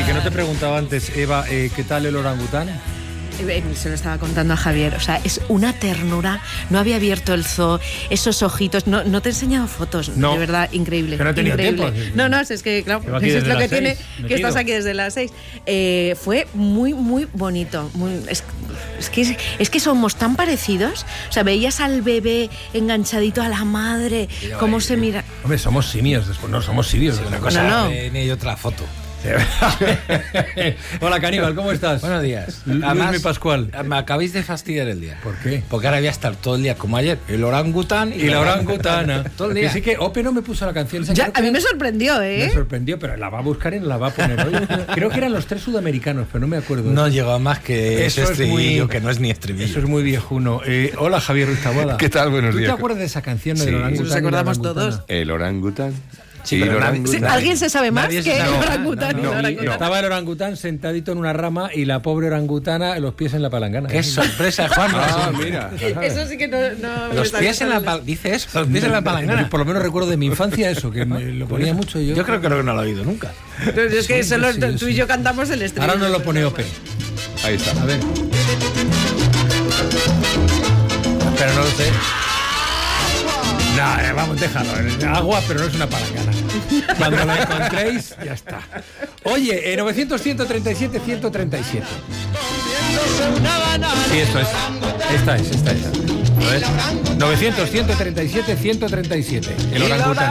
Oye, que no te he preguntado antes, Eva, ¿qué tal el orangután? Se lo estaba contando a Javier, o sea, es una ternura. No había abierto el zoo, esos ojitos. No te he enseñado fotos, no, de verdad, increíble. Que no he tenido tiempo. No, es que, claro, eso es lo que tiene, que estás aquí desde las 6. Fue muy, muy bonito. Es que somos tan parecidos. O sea, veías al bebé enganchadito a la madre, cómo se mira. Hombre, somos simios, después no somos simios. Sí, una cosa, no. Hay otra foto. Hola, Caníbal, ¿cómo estás? Buenos días. Además, Luis Pascual. Me acabáis de fastidiar el día. ¿Por qué? Porque ahora voy a estar todo el día como ayer. El orangután y la orangutana. Todo el día. Así que Ope no me puso la canción. Ya, a mí me sorprendió, ¿eh? Me sorprendió, pero la va a buscar y la va a poner hoy. Creo que eran los 3 sudamericanos, pero no me acuerdo. No llegó más que ese estribillo, que no es ni estribillo. Eso es muy viejuno. Hola, Javier Ruiz Taboada. ¿Qué tal? Buenos días. ¿Tú te acuerdas de esa canción sí, del orangután? Nos acordamos todos. El orangután. Sí, pero ¿alguien se sabe más que el orangután? No. Estaba el orangután sentadito en una rama y la pobre orangutana los pies en la palangana. ¡Qué sorpresa, Juan! Mira. Eso sí que no los pies en la palangana. Dice eso, los pies en la palangana. Por lo menos recuerdo de mi infancia eso, que me lo ponía mucho yo. Yo creo que no lo he oído nunca. Es que solo tú y yo cantamos el estribillo. Ahora no lo pone Ope. Ahí está. A ver. Pero no lo sé. No, vamos, déjalo. Agua, pero no es una palangana. Cuando la encontréis, ya está. Oye, 900-137-137. Sí, esto es. Esta es. A ver. 900-137-137. El orangután.